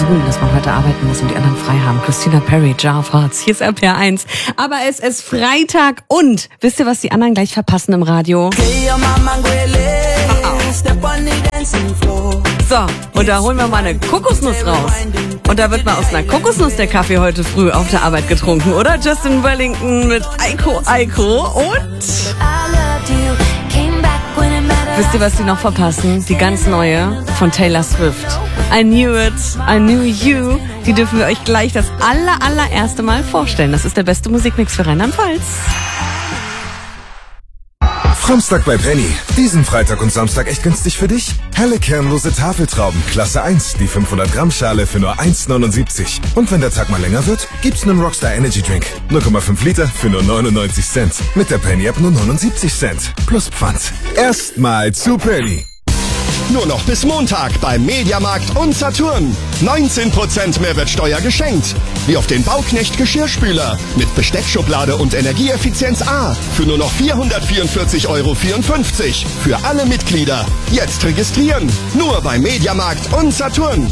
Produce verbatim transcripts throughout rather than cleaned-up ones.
früh, dass man heute arbeiten muss und die anderen frei haben. Christina Perri, Jar of Hearts, hier ist R P R eins. Aber es ist Freitag und wisst ihr, was die anderen gleich verpassen im Radio? So, und da holen wir mal eine Kokosnuss raus. Und da wird mal aus einer Kokosnuss der Kaffee heute früh auf der Arbeit getrunken, oder? Justin Wellington mit Aiko Aiko und... Wisst ihr, was die noch verpassen? Die ganz neue von Taylor Swift. I Knew It, I Knew You. Die dürfen wir euch gleich das aller, allererste Mal vorstellen. Das ist der beste Musikmix für Rheinland-Pfalz. Samstag bei Penny. Diesen Freitag und Samstag echt günstig für dich. Helle kernlose Tafeltrauben, Klasse eins, die fünfhundert Gramm Schale für nur eins neunundsiebzig. Und wenn der Tag mal länger wird, gibt's einen Rockstar Energy Drink. null Komma fünf Liter für nur neunundneunzig Cent. Mit der Penny App nur neunundsiebzig Cent. Plus Pfand. Erstmal zu Penny. Nur noch bis Montag beim Mediamarkt und Saturn. neunzehn Prozent Mehrwertsteuer geschenkt. Wie auf den Bauknecht Geschirrspüler mit Besteckschublade und Energieeffizienz A für nur noch vierhundertvierundvierzig Euro vierundfünfzig. Für alle Mitglieder. Jetzt registrieren. Nur beim Mediamarkt und Saturn.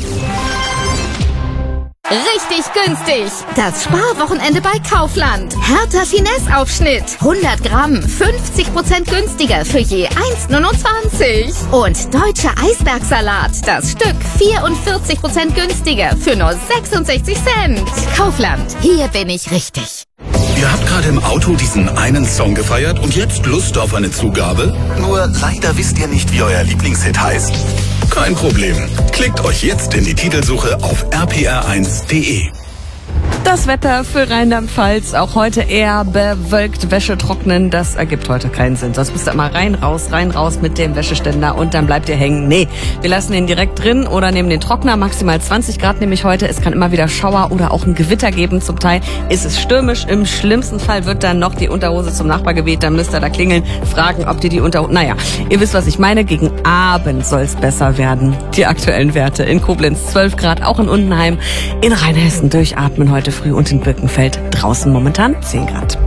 Richtig günstig. Das Sparwochenende bei Kaufland. Hertha Finesse-Aufschnitt. hundert Gramm, fünfzig Prozent günstiger für je eins neunundzwanzig. Und deutscher Eisbergsalat. Das Stück vierundvierzig Prozent günstiger für nur sechsundsechzig Cent. Kaufland. Hier bin ich richtig. Ihr habt gerade im Auto diesen einen Song gefeiert und jetzt Lust auf eine Zugabe? Nur leider wisst ihr nicht, wie euer Lieblingshit heißt. Kein Problem. Klickt euch jetzt in die Titelsuche auf r p r eins punkt d e. Das Wetter für Rheinland-Pfalz, auch heute eher bewölkt, Wäsche trocknen, das ergibt heute keinen Sinn. Sonst müsst ihr mal rein, raus, rein, raus mit dem Wäscheständer und dann bleibt ihr hängen. Nee, wir lassen den direkt drin oder nehmen den Trockner, maximal zwanzig Grad nämlich heute. Es kann immer wieder Schauer oder auch ein Gewitter geben. Zum Teil ist es stürmisch, im schlimmsten Fall wird dann noch die Unterhose zum Nachbargeweht, dann müsst ihr da klingeln, fragen, ob die die Unterhose... Naja, ihr wisst, was ich meine, gegen Abend soll es besser werden. Die aktuellen Werte in Koblenz zwölf Grad, auch in Undenheim, in Rheinhessen durchatmen heute früh und in Birkenfeld draußen momentan zehn Grad.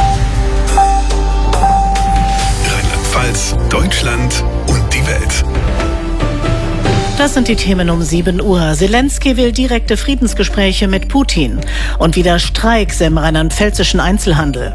Rheinland-Pfalz, Deutschland und die Welt. Das sind die Themen um sieben Uhr. Zelensky will direkte Friedensgespräche mit Putin. Und wieder Streiks im rheinland-pfälzischen Einzelhandel.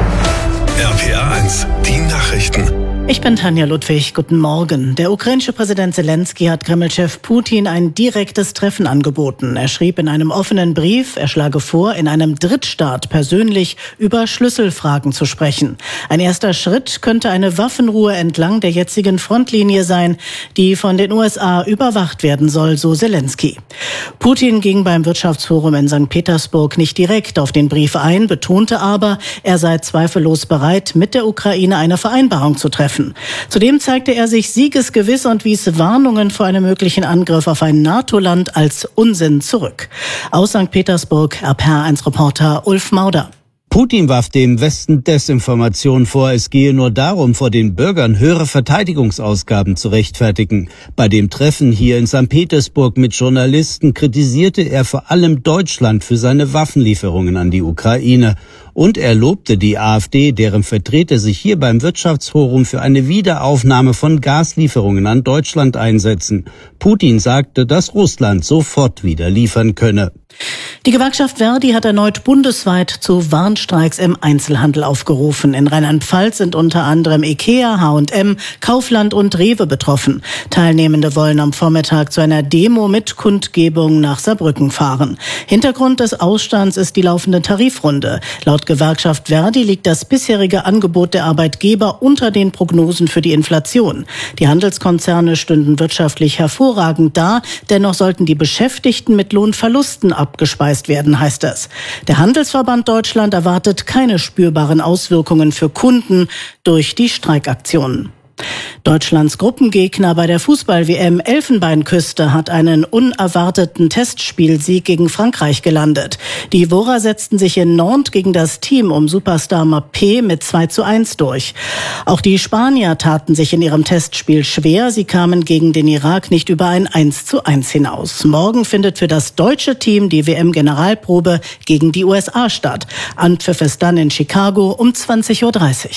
R P R eins, die Nachrichten. Ich bin Tanja Ludwig. Guten Morgen. Der ukrainische Präsident Zelensky hat Kreml-Chef Putin ein direktes Treffen angeboten. Er schrieb in einem offenen Brief, er schlage vor, in einem Drittstaat persönlich über Schlüsselfragen zu sprechen. Ein erster Schritt könnte eine Waffenruhe entlang der jetzigen Frontlinie sein, die von den U S A überwacht werden soll, so Zelensky. Putin ging beim Wirtschaftsforum in Sankt Petersburg nicht direkt auf den Brief ein, betonte aber, er sei zweifellos bereit, mit der Ukraine eine Vereinbarung zu treffen. Zudem zeigte er sich siegesgewiss und wies Warnungen vor einem möglichen Angriff auf ein NATO-Land als Unsinn zurück. Aus Sankt Petersburg, R P R eins Reporter Ulf Mauder. Putin warf dem Westen Desinformation vor, es gehe nur darum, vor den Bürgern höhere Verteidigungsausgaben zu rechtfertigen. Bei dem Treffen hier in Sankt Petersburg mit Journalisten kritisierte er vor allem Deutschland für seine Waffenlieferungen an die Ukraine. Und er lobte die AfD, deren Vertreter sich hier beim Wirtschaftsforum für eine Wiederaufnahme von Gaslieferungen an Deutschland einsetzen. Putin sagte, dass Russland sofort wieder liefern könne. Die Gewerkschaft Verdi hat erneut bundesweit zu Warnstreiks im Einzelhandel aufgerufen. In Rheinland-Pfalz sind unter anderem IKEA, H und M, Kaufland und Rewe betroffen. Teilnehmende wollen am Vormittag zu einer Demo mit Kundgebung nach Saarbrücken fahren. Hintergrund des Ausstands ist die laufende Tarifrunde. Laut Gewerkschaft Verdi liegt das bisherige Angebot der Arbeitgeber unter den Prognosen für die Inflation. Die Handelskonzerne stünden wirtschaftlich hervorragend da, dennoch sollten die Beschäftigten mit Lohnverlusten abgespeist werden, heißt es. Der Handelsverband Deutschland erwartet keine spürbaren Auswirkungen für Kunden durch die Streikaktionen. Deutschlands Gruppengegner bei der Fußball-W M Elfenbeinküste hat einen unerwarteten Testspielsieg gegen Frankreich gelandet. Die Ivora setzten sich in Nantes gegen das Team um Superstar Mbappé mit zwei zu eins durch. Auch die Spanier taten sich in ihrem Testspiel schwer. Sie kamen gegen den Irak nicht über ein eins zu eins hinaus. Morgen findet für das deutsche Team die W M-Generalprobe gegen die U S A statt. Anpfiff ist dann in Chicago um zwanzig Uhr dreißig.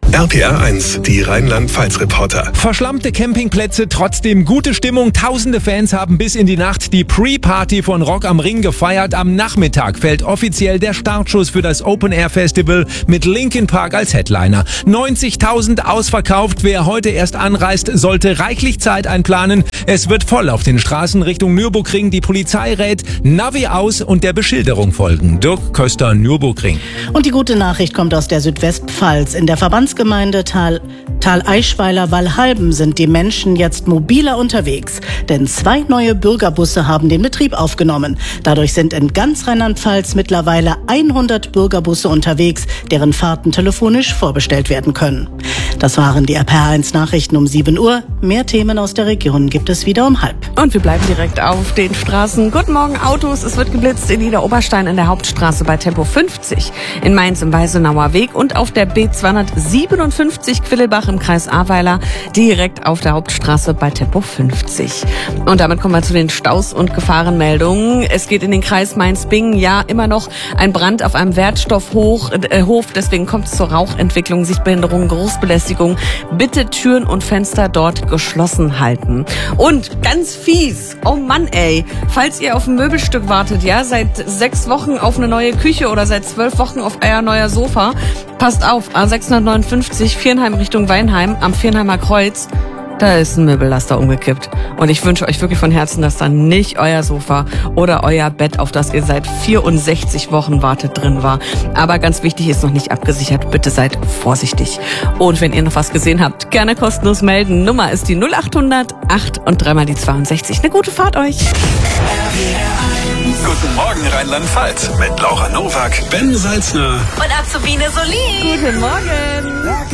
R P R eins, die Rheinland-Pfalz-Reporter. Verschlammte Campingplätze, trotzdem gute Stimmung. Tausende Fans haben bis in die Nacht die Pre-Party von Rock am Ring gefeiert. Am Nachmittag fällt offiziell der Startschuss für das Open-Air-Festival mit Linkin Park als Headliner. neunzigtausend ausverkauft. Wer heute erst anreist, sollte reichlich Zeit einplanen. Es wird voll auf den Straßen Richtung Nürburgring. Die Polizei rät, Navi aus und der Beschilderung folgen. Dirk Köster, Nürburgring. Und die gute Nachricht kommt aus der Südwestpfalz. In der Verbandsgemeinde Tal, Tal-Eichweiler-Wallhalben sind die Menschen jetzt mobiler unterwegs. Denn zwei neue Bürgerbusse haben den Betrieb aufgenommen. Dadurch sind in ganz Rheinland-Pfalz mittlerweile hundert Bürgerbusse unterwegs, deren Fahrten telefonisch vorbestellt werden können. Das waren die R P R eins Nachrichten um sieben Uhr. Mehr Themen aus der Region gibt es wieder um halb. Und wir bleiben direkt auf den Straßen. Guten Morgen, Autos. Es wird geblitzt in Niederoberstein in der Hauptstraße bei Tempo fünfzig, in Mainz im Weisenauer Weg und auf der B zweihundertsiebenundfünfzig Quillelbach im Kreis Ahrweiler direkt auf der Hauptstraße bei Tempo fünfzig. Und damit kommen wir zu den Staus und Gefahrenmeldungen. Es geht in den Kreis Mainz-Bingen. Ja, immer noch ein Brand auf einem Wertstoffhof. Äh, Hof. Deswegen kommt es zur Rauchentwicklung, Sichtbehinderung, Geruchsbelästigung. Bitte Türen und Fenster dort geschlossen halten. Und ganz fies, oh Mann ey, falls ihr auf ein Möbelstück wartet, ja, seit sechs Wochen auf eine neue Küche oder seit zwölf Wochen auf euer neuer Sofa, passt auf, A sechshundertneunundfünfzig, Viernheim Richtung Weinheim, am Viernheimer Kreuz, da ist ein Möbellaster umgekippt. Und ich wünsche euch wirklich von Herzen, dass dann nicht euer Sofa oder euer Bett, auf das ihr seit vierundsechzig Wochen wartet, drin war. Aber ganz wichtig, ist noch nicht abgesichert. Bitte seid vorsichtig. Und wenn ihr noch was gesehen habt, gerne kostenlos melden. Nummer ist die null achthundert acht und dreimal die zweiundsechzig. Eine gute Fahrt euch. Guten Morgen Rheinland-Pfalz mit Laura Nowak, Ben Salzner Und Azubine Solin. Guten Morgen.